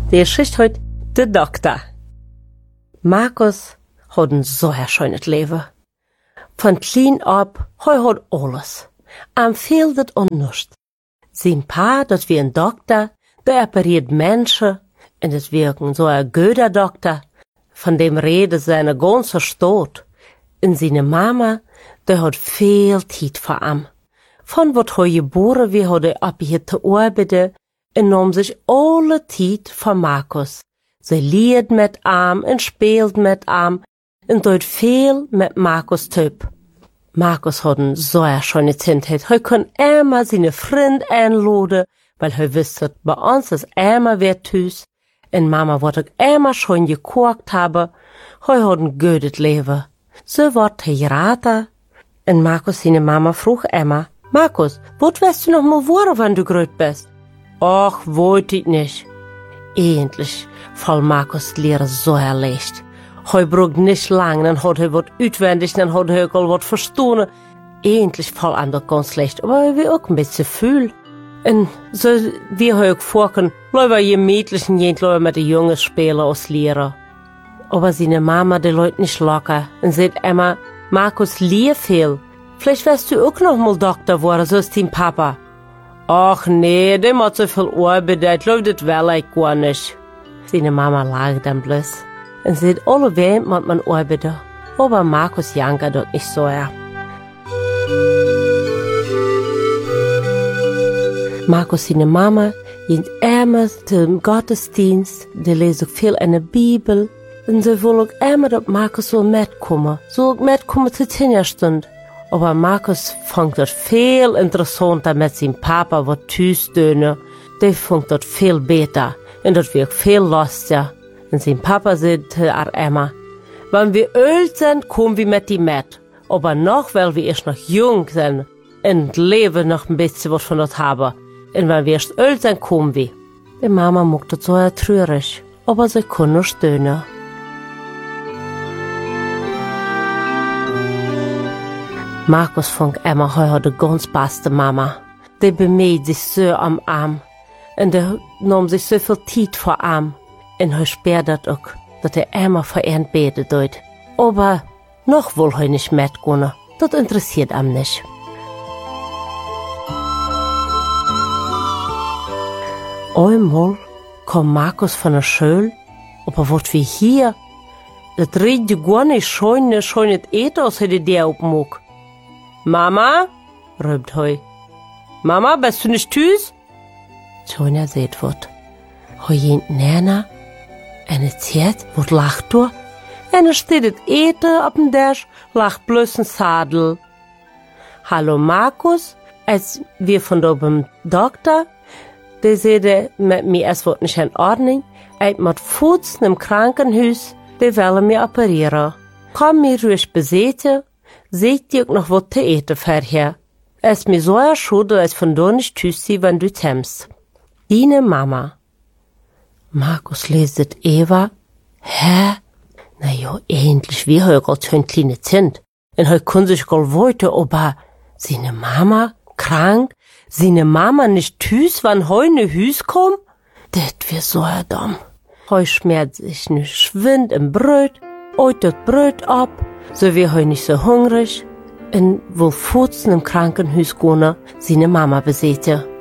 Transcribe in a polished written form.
Die Geschichte heute de Doktor. Markus hat ein so schönes Leben. Von klein ab, hat alles. Am fehlt es und nichts. Sein Pa, das wie ein Doktor, der operiert Menschen, und das wirken so ein guter Doktor, von dem redet seine ganze Stadt. Und seine Mama, der hat viel Zeit für ihm. Von wat er geboren wie hat er abgehört zu arbeiten, und nahm sich alle Zeit für Markus. Sie lied mit ihm und spielt mit ihm und tut viel mit Markus Typ. Markus hat eine so schöne Kindheit. Er kann immer seine Freunde einladen, weil er wusste, bei uns ist immer wer tüß. Und Mama wird auch immer schon gekocht haben. Er hat ein gutes Leben. So wird er geraten. Und Markus, seine Mama, frug immer, Markus, was wirst du noch mal werden, wenn du groß bist? Ach, wollte ich nicht. Endlich fall Markus Lehre so erleicht. Er braucht nicht lang, dann hat er was auswendig, dann hat er auch was verstanden. Endlich fall ihm das ganz schlecht, aber er will auch ein bisschen fühlen. Und so wie er auch vorkommen, läuft je Mädchen läuft mit den Jungen spielen als Lehrer. Aber seine Mama, die läuft nicht locker und sagt immer, Markus, lehr viel. Vielleicht wirst du auch noch mal Doktor werden, so ist dein Papa. Ach nee, der hat so viel Arbeit, ich glaube, das will ich gar nicht. Seine Mama lag dann bloß. Und sie sagt, alle Welt muss man arbeiten. Aber Markus Janka dort nicht so, ja. Markus seine Mama geht immer zum Gottesdienst, die lesen viel in der Bibel. Und sie will auch immer, dass Markus soll mitkommen. Soll mitkommen zur 10-Stunde. Aber Markus fand das viel interessanter mit seinem Papa, was tüstöne. Der fand das viel besser. Und das wird viel lustiger. Und sein Papa sagte immer, wenn wir alt sind, kommen wir mit ihm mit. Aber noch, weil wir erst noch jung sind und leben noch ein bisschen was von das haben. Und wenn wir erst alt sind, kommen wir. Die Mama macht das so traurig, aber sie kann nur stöhnen. Markus fand immer, er hat die ganz beste Mama. Die bemüht sich so am Arm. Und der nahm sich so viel Zeit vor ihm. Und er spürt das auch, dass er immer für ihn beten tut. Aber noch will er nicht mitgehen. Das interessiert ihn nicht. Einmal kam Markus von der Schule, aber was wie hier, das riecht gar nicht schön Eten, als er die aufmog. Mama, ruft er. Mama, bist du nicht tüß? Sonja seht wat. Er geht näher, und er zieht, wat lacht du? Und er steht das Eten auf dem Tisch, lacht bloß ein Sadel. Hallo Markus, als wir von da beim Doktor, der sagte mit mir, es wird nicht in Ordnung, ich mit Fußen im Krankenhaus, die wollen mir operieren. Komm mir ruhig besäten, seht dir noch was zu eten vorher. Es ist mir so schade, dass ich von da nicht tüssi, wenn du kommst. Deine Mama. Markus leset Eva. Hä? Na ja, endlich, wie er gerade so ein kleines Kind. Und er kann sich gar weiter, aber seine Mama krank, seine Mama nicht tüß, wenn er in Hüs kommt? Das wär so dumm. Er schmiert sich nicht Schwind im Brot, eut das Brot ab, so wie er nicht so hungrig, und will Futzen im Krankenhaus gehen, seine Mama besäte.